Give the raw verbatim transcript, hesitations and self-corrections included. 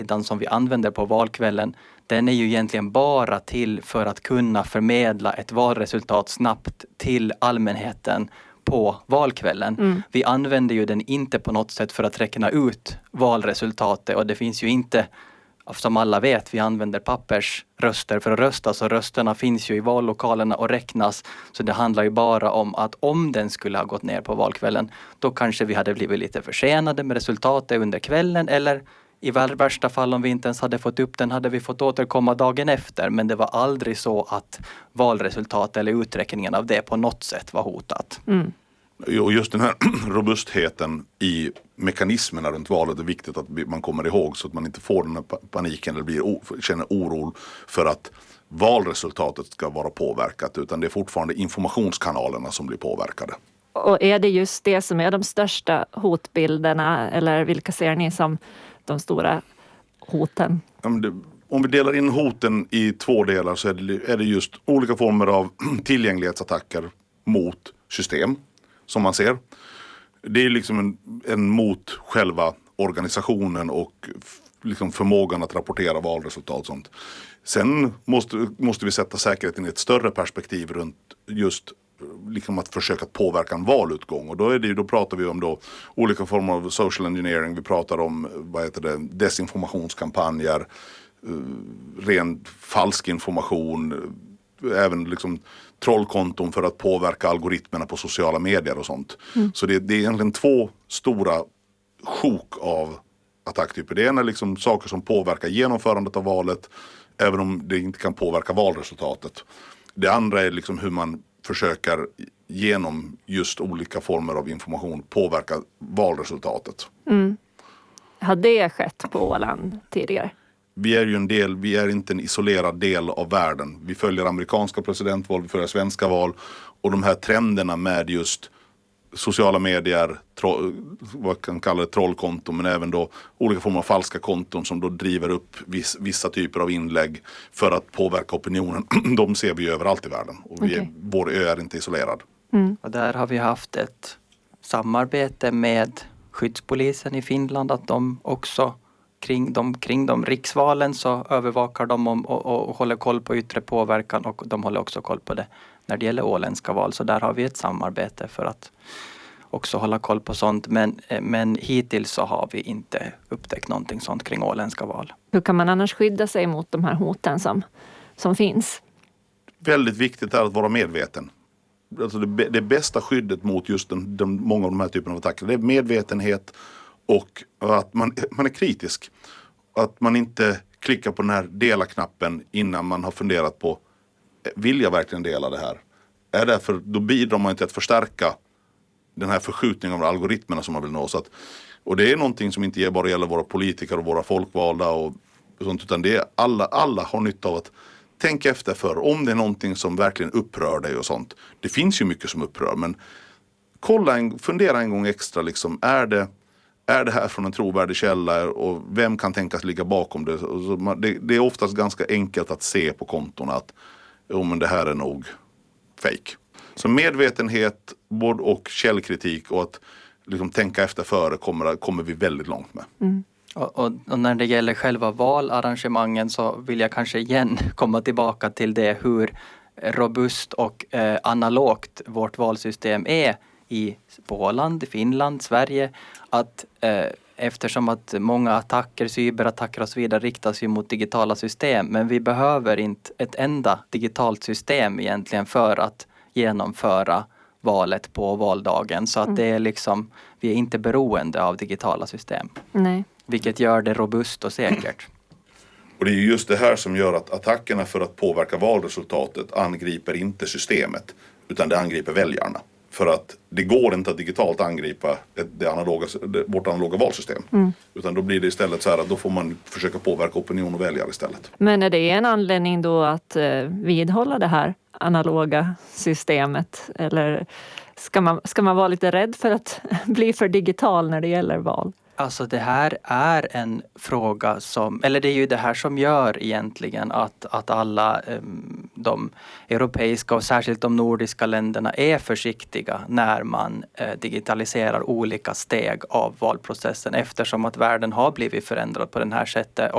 som vi använder på valkvällen, den är ju egentligen bara till för att kunna förmedla ett valresultat snabbt till allmänheten på valkvällen. Mm. Vi använder ju den inte på något sätt för att räkna ut valresultatet, och det finns ju inte, som alla vet, vi använder pappersröster för att rösta, så rösterna finns ju i vallokalerna och räknas. Så det handlar ju bara om att om den skulle ha gått ner på valkvällen, då kanske vi hade blivit lite försenade med resultatet under kvällen, eller i värsta fall om vi inte ens hade fått upp den hade vi fått återkomma dagen efter. Men det var aldrig så att valresultat eller uträkningen av det på något sätt var hotat. Mm. Och just den här robustheten i mekanismerna runt valet är viktigt att man kommer ihåg, så att man inte får den här paniken eller blir, känner oro för att valresultatet ska vara påverkat, utan det är fortfarande informationskanalerna som blir påverkade. Och är det just det som är de största hotbilderna, eller vilka ser ni som de stora hoten? Om vi delar in hoten i två delar, så är det, är det just olika former av tillgänglighetsattacker mot system som man ser. Det är liksom en, en mot själva organisationen och liksom förmågan att rapportera valresultat och sånt. Sen måste, måste vi sätta säkerheten i ett större perspektiv runt just liksom att försöka påverka en valutgång, och då, är det, då pratar vi om då olika former av social engineering, vi pratar om vad heter det, desinformationskampanjer, uh, ren falsk information, även liksom trollkonton för att påverka algoritmerna på sociala medier och sånt. Mm. Så det, det är egentligen två stora sjok av attacktyper. Det ena är liksom saker som påverkar genomförandet av valet, även om det inte kan påverka valresultatet. Det andra är liksom hur man försöker genom just olika former av information påverka valresultatet. Mm. Har det skett på Åland tidigare? Vi är ju en del, vi är inte en isolerad del av världen. Vi följer amerikanska presidentval, vi följer svenska val, och de här trenderna med just sociala medier, tro, vad kan kalla det, trollkonton, men även då olika former av falska konton som då driver upp viss, vissa typer av inlägg för att påverka opinionen. De ser vi överallt i världen, och vi är, okay. Vår ö är inte isolerad. Mm. Och där har vi haft ett samarbete med skyddspolisen i Finland, att de också kring de, kring de riksvalen så övervakar de om, och, och, och håller koll på yttre påverkan, och de håller också koll på det när det gäller åländska val. Så där har vi ett samarbete för att också hålla koll på sånt. Men, men hittills så har vi inte upptäckt någonting sånt kring åländska val. Hur kan man annars skydda sig mot de här hoten som, som finns? Väldigt viktigt är att vara medveten. Alltså det, det bästa skyddet mot just den, den, många av de här typerna av attacker, det är medvetenhet och att man, man är kritisk. Att man inte klickar på den här dela-knappen innan man har funderat på, vill jag verkligen dela det här? Är det för, då bidrar man till att förstärka den här förskjutningen av algoritmerna som man vill nå. Så att, och det är någonting som inte bara gäller våra politiker och våra folkvalda och sånt, utan det är alla, alla har nytta av att tänka efter för om det är någonting som verkligen upprör dig och sånt. Det finns ju mycket som upprör, men kolla en, fundera en gång extra liksom, är det Är det här från en trovärdig källa, och vem kan tänkas ligga bakom det? Det, det är oftast ganska enkelt att se på kontorna att jo, men det här är nog fake. Så medvetenhet både och källkritik och att liksom tänka efter före kommer, kommer vi väldigt långt med. Mm. Och, och, och när det gäller själva valarrangemangen så vill jag kanske igen komma tillbaka till det hur robust och eh, analogt vårt valsystem är i Åland, Finland, Sverige, att eh, eftersom att många attacker, cyberattacker och så vidare riktas ju mot digitala system, men vi behöver inte ett enda digitalt system egentligen för att genomföra valet på valdagen, så att mm. det är liksom, vi är inte beroende av digitala system. Nej. Vilket gör det robust och säkert. Och det är just det här som gör att attackerna för att påverka valresultatet angriper inte systemet, utan det angriper väljarna. För att det går inte att digitalt angripa det analoga, vårt analoga valsystem. Mm. Utan då blir det istället så här att då får man försöka påverka opinion och väljare istället. Men är det en anledning då att eh, vidhålla det här analoga systemet? Eller ska man, ska man vara lite rädd för att bli för digital när det gäller val? Alltså det här är en fråga som, eller det är ju det här som gör egentligen att, att alla um, de europeiska och särskilt de nordiska länderna är försiktiga när man uh, digitaliserar olika steg av valprocessen, eftersom att världen har blivit förändrad på den här sättet.